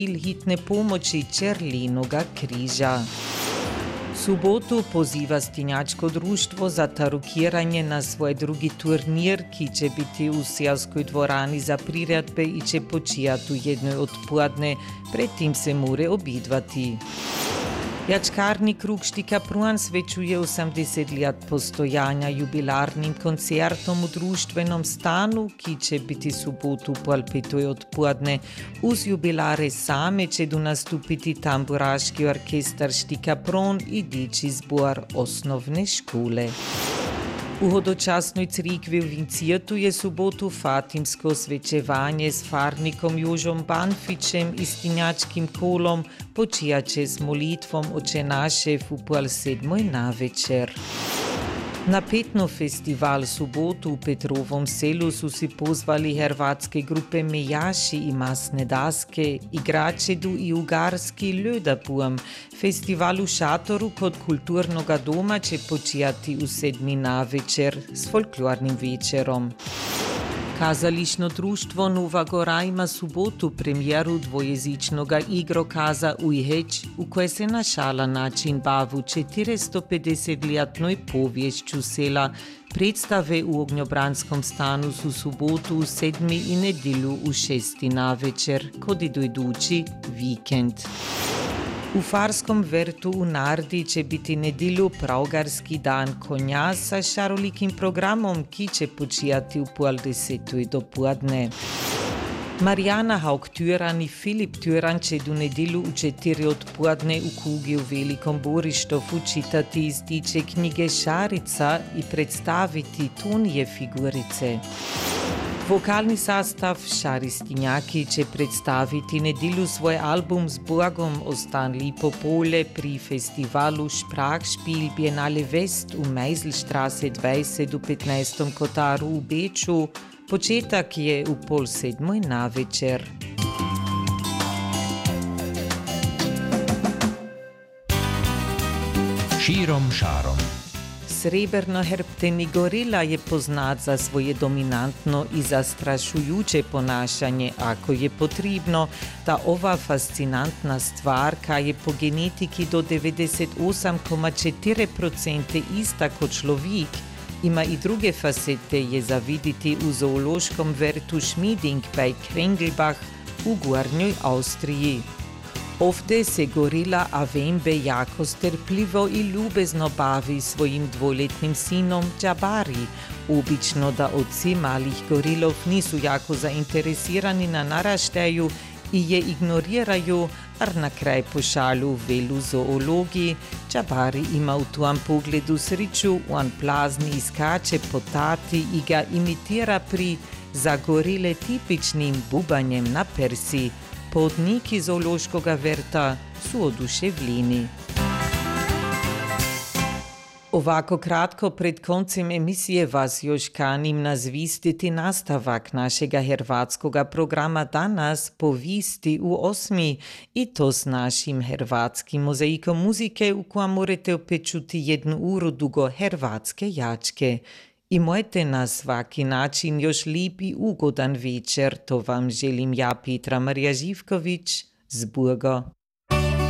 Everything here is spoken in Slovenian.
hitne pomoći Čerlinoga križa. Subotu poziva Stinjačko društvo za tarukiranje na svoj drugi turnir, ki će biti u Seoskoj dvorani za priredbe i će počijati u jednoj odpoledne, predtem se more obidvati. Jačkarni krug Štika Pruan svečuje 80 let postojanja jubilarnim koncertom u društvenom stanu, ki će biti subotu pol petoj odpoledne. Uz jubilare same će du nastupiti tamburaški orkestar Štika Pruan i dječji zbor osnovne škole. U hodočasnoj crikvi v Vincijetu je subotu fatimsko osvečevanje s farnikom Jožom Banfićem i Stinjačkim kolom, počijaće s molitvom Oče naše v pol sedmoj navečer. Na petno festival subotu u Petrovom selu su si pozvali hrvatske grupe Mejaši i Masne daske, igračedu i ugarski Lödabuam. Festival u šatoru kod kulturnoga doma će počijati u sedmi navečer s folklornim večerom. Kazališno društvo Nova Gora ima subotu premijeru dvojezičnoga igrokaza Ujheć, u koje se na šala način bavu 450-ljetnoj povješću sela. Predstave u Ognjobranskom stanu su subotu u sedmi i nedjelju u šesti navečer, kod i dojdući vikend. U Farskom vrtu u Nardi će biti nedjelju pravgarski dan konja sa šarolikim programom, ki će počijati u pol desetoj dopoledne. Marijana Haug-Tyran i Filip Tyran će do nedjelju u 4 odpoledne u kugi u Velikom Borištovu čitati iz dječje knjige Šarica i predstaviti Tonije figurice. Vokalni sastav Šari Stinjaki će predstaviti nedjelju svoj album s blagom Ostan lipo polje pri festivalu Sprachspiel Biennale West u Meiselstraße 20 u 15. kotaru u Beču. Početak je u pol sedmoj navečer. Širom šarom. Srebrnohrbteni gorila je poznat za svoje dominantno i zastrašujuće ponašanje, ako je potrebno, da ova fascinantna stvarka je po genetiki do 98,4% ista kot človek, ima i druge facete je za videti u zoološkom vrtu Schmieding bei Krengelbach u Gornjoj Austriji. Ovdje se gorila Avembe jako strpljivo i ljubezno bavi svojim dvoletnim sinom Džabari. Obično da oci malih gorilov nisu jako zainteresirani na naraštaju i je ignoriraju, ar na kraj pošalju velu zoologi. Džabari ima u tujem pogledu sriču, on plazni iskače po tati i ga imitira pri za gorile tipičnim bubanjem na persi. Potniki zoološkoga vrta su oduševljeni. Ovako kratko pred koncem emisije vas još kanim nazvistiti nastavak našega hrvatskoga programa danas povisti u 8. i to s našim hrvatskim mozaikom muzike u kojem morate opet čuti 1 uru dugo hrvatske jačke. I mojte na svaki način još lep i ugodan večer, to vam želim ja, Petra Marija Živković, z Burgo.